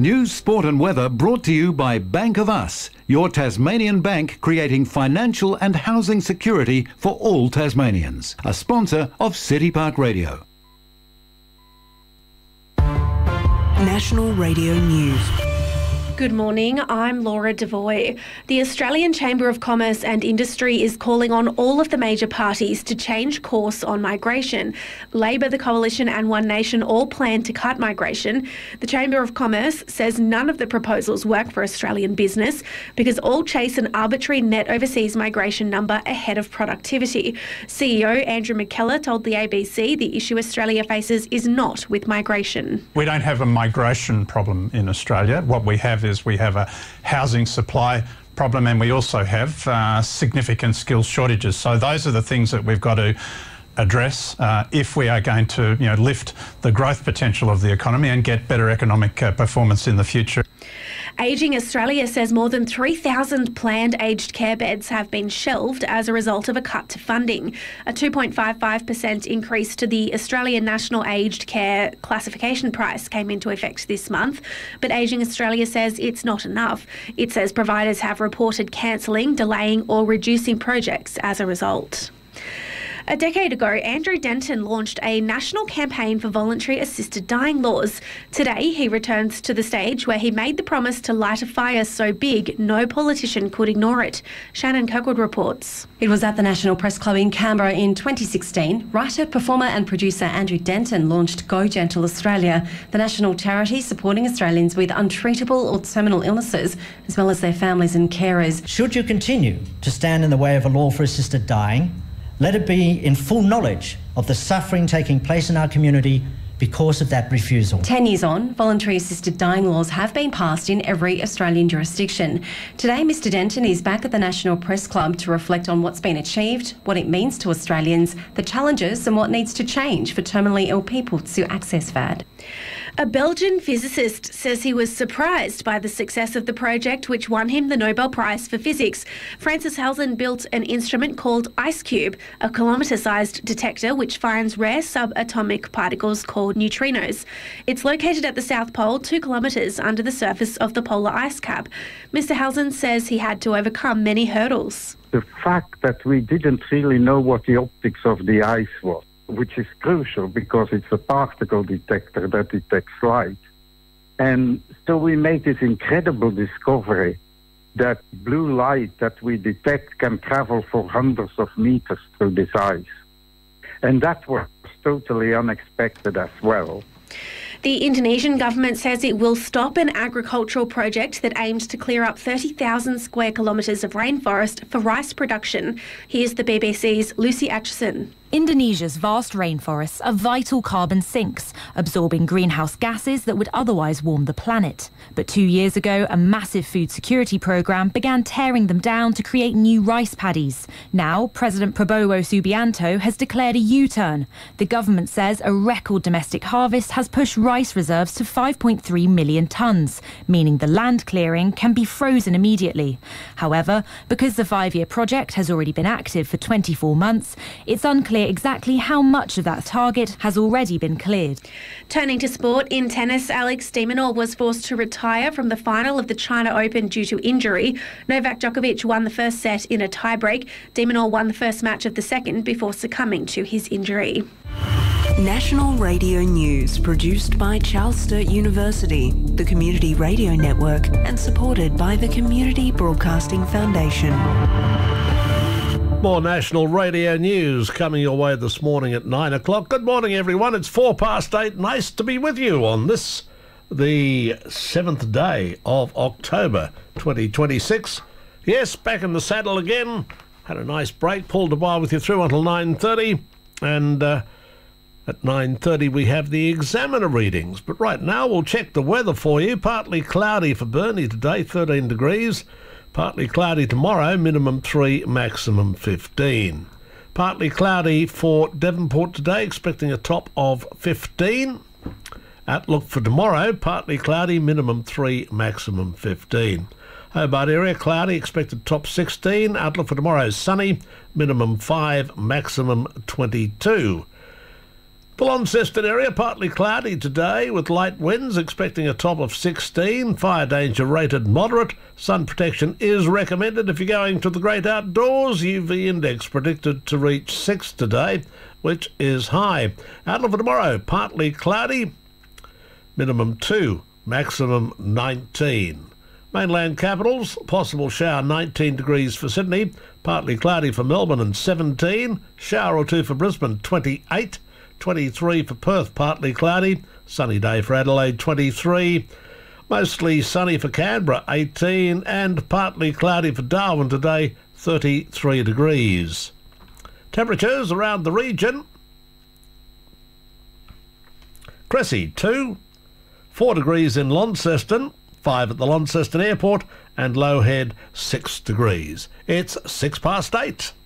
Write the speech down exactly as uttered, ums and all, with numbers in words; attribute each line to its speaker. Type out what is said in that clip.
Speaker 1: News, sport and weather brought to you by Bank of Us, your Tasmanian bank creating financial and housing security for all Tasmanians. A sponsor of City Park Radio.
Speaker 2: National Radio News.
Speaker 3: Good morning, I'm Laura Devoy. The Australian Chamber of Commerce and Industry is calling on all of the major parties to change course on migration. Labor, the Coalition and One Nation all plan to cut migration. The Chamber of Commerce says none of the proposals work for Australian business because all chase an arbitrary net overseas migration number ahead of productivity. C E O Andrew McKellar told the A B C the issue Australia faces is not with migration.
Speaker 4: We don't have a migration problem in Australia. What we have is we have a housing supply problem, and we also have uh, significant skills shortages. So those are the things that we've got to address uh, if we are going to, you know, lift the growth potential of the economy and get better economic uh, performance in the future.
Speaker 3: Ageing Australia says more than three thousand planned aged care beds have been shelved as a result of a cut to funding. A two point five five percent increase to the Australian National Aged Care Classification Price came into effect this month, but Ageing Australia says it's not enough. It says providers have reported cancelling, delaying or reducing projects as a result. A decade ago, Andrew Denton launched a national campaign for voluntary assisted dying laws. Today, he returns to the stage where he made the promise to light a fire so big no politician could ignore it. Shannon Kirkwood reports.
Speaker 5: It was at the National Press Club in Canberra in twenty sixteen. Writer, performer and producer Andrew Denton launched Go Gentle Australia, the national charity supporting Australians with untreatable or terminal illnesses, as well as their families and carers.
Speaker 6: Should you continue to stand in the way of a law for assisted dying, let it be in full knowledge of the suffering taking place in our community because of that refusal.
Speaker 5: Ten years on, voluntary assisted dying laws have been passed in every Australian jurisdiction. Today, Mr Denton is back at the National Press Club to reflect on what's been achieved, what it means to Australians, the challenges and what needs to change for terminally ill people to access V A D.
Speaker 3: A Belgian physicist says he was surprised by the success of the project which won him the Nobel Prize for Physics. Francis Halzen built an instrument called IceCube, a kilometre-sized detector which finds rare subatomic particles called neutrinos. It's located at the South Pole, two kilometres under the surface of the polar ice cap. Mister Halzen says he had to overcome many hurdles.
Speaker 7: The fact that we didn't really know what the optics of the ice was, which is crucial because it's a particle detector that detects light. And so we made this incredible discovery that blue light that we detect can travel for hundreds of meters through this ice. And that was totally unexpected as well.
Speaker 3: The Indonesian government says it will stop an agricultural project that aims to clear up thirty thousand square kilometres of rainforest for rice production. Here's the B B C's Lucy Atchison.
Speaker 8: Indonesia's vast rainforests are vital carbon sinks, absorbing greenhouse gases that would otherwise warm the planet. But two years ago, a massive food security programme began tearing them down to create new rice paddies. Now, President Prabowo Subianto has declared a U-turn. The government says a record domestic harvest has pushed rice reserves to five point three million tonnes, meaning the land clearing can be frozen immediately. However, because the five-year project has already been active for twenty-four months, it's unclear exactly how much of that target has already been cleared.
Speaker 3: Turning to sport, in tennis, Alex de Minaur was forced to retire from the final of the China Open due to injury. Novak Djokovic won the first set in a tiebreak. De Minaur won the first match of the second before succumbing to his injury.
Speaker 2: National Radio News, produced by Charles Sturt University, the Community Radio Network, and supported by the Community Broadcasting Foundation.
Speaker 9: More National Radio News coming your way this morning at nine o'clock. Good morning, everyone. It's four past eight. Nice to be with you on this, the seventh day of October twenty twenty-six. Yes, back in the saddle again. Had a nice break. Paul DeBar with you through until nine thirty. And uh, at nine thirty we have the Examiner readings. But right now we'll check the weather for you. Partly cloudy for Burnie today, thirteen degrees. Partly cloudy tomorrow, minimum three, maximum fifteen. Partly cloudy for Devonport today, expecting a top of fifteen. Outlook for tomorrow, partly cloudy, minimum three, maximum fifteen. Hobart area, cloudy, expected top sixteen. Outlook for tomorrow, sunny, minimum five, maximum twenty-two. The Launceston area, partly cloudy today with light winds, expecting a top of sixteen. Fire danger rated moderate. Sun protection is recommended if you're going to the great outdoors. U V index predicted to reach six today, which is high. Outlook for tomorrow, partly cloudy, minimum two, maximum nineteen. Mainland capitals, possible shower nineteen degrees for Sydney, partly cloudy for Melbourne and seventeen, shower or two for Brisbane twenty-eight, twenty-three for Perth, partly cloudy, sunny day for Adelaide twenty-three, mostly sunny for Canberra eighteen, and partly cloudy for Darwin today thirty-three degrees. Temperatures around the region: Cressy two, four degrees in Launceston, five at the Launceston Airport, and Low Head six degrees. It's six past eight.